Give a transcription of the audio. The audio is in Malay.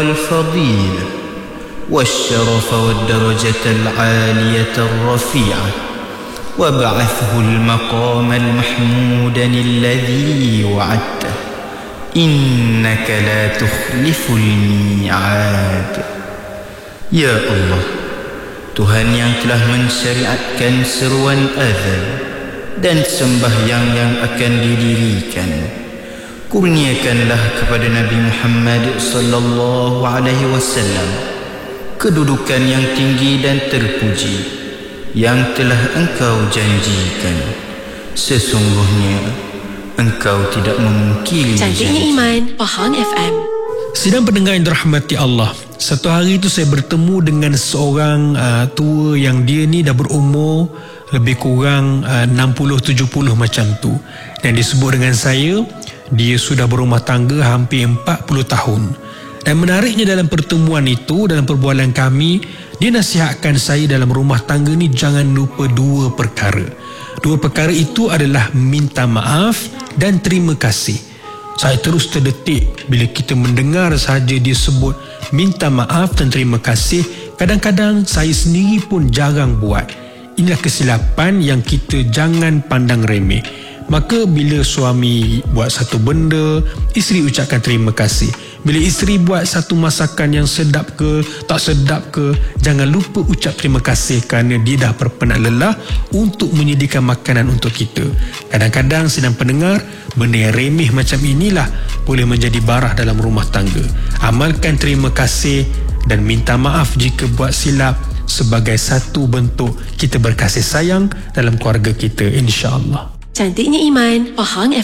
والفضيلة والشرف والدرجة العالية الرفيعة وابعثه المقام المحمود الذي وعدته إنك لا تخلف الميعاد. Ya Allah, Tuhan yang telah mensyariatkan seruan azan dan sembahyang yang akan didirikan, kurniakanlah kepada Nabi Muhammad sallallahu alaihi wasallam kedudukan yang tinggi dan terpuji yang telah Engkau janjikan. Sesungguhnya Engkau tidak memungkiri Cantiknya Iman, Pahang FM. Sidang pendengar yang dirahmati Allah, satu hari itu saya bertemu dengan seorang tua yang dia ni dah berumur lebih kurang 60-70 macam tu, dan disebut dengan saya dia sudah berumah tangga hampir 40 tahun. Dan menariknya dalam pertemuan itu, dalam perbualan kami, dia nasihatkan saya dalam rumah tangga ni jangan lupa dua perkara. Dua perkara itu adalah minta maaf dan terima kasih. Saya terus terdetik bila kita mendengar sahaja dia sebut minta maaf dan terima kasih. Kadang-kadang saya sendiri pun jarang buat. Inilah kesilapan yang kita jangan pandang remeh. Maka bila suami buat satu benda, isteri ucapkan terima kasih. Bila isteri buat satu masakan yang sedap ke tak sedap ke, jangan lupa ucap terima kasih kerana dia dah berpenat lelah untuk menyediakan makanan untuk kita. Kadang-kadang sedang pendengar, benda yang remeh macam inilah boleh menjadi barah dalam rumah tangga. Amalkan terima kasih dan minta maaf jika buat silap sebagai satu bentuk kita berkasih sayang dalam keluarga kita, insya-Allah. Cantiknya Iman, Pahang FM.